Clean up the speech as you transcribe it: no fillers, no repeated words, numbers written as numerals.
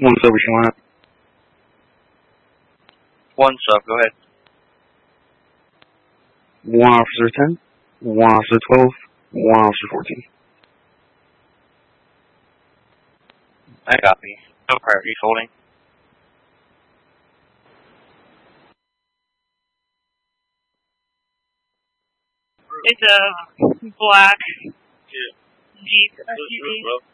One Silver Line. One sub, go ahead. 1 Officer 10, 1 Officer 12, 1 Officer 14. I copy. No priorities holding. It's a black Jeep SUV.